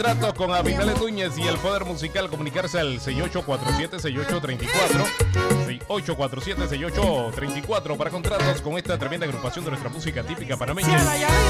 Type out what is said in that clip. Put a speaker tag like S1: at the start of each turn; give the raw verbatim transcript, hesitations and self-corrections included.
S1: Tratos con Abinales Núñez y el Poder Musical, comunicarse al seis ocho cuatro siete, seis ocho tres cuatro, seis ocho cuatro siete, seis ocho tres cuatro para contratos con esta tremenda agrupación de nuestra música típica panameña.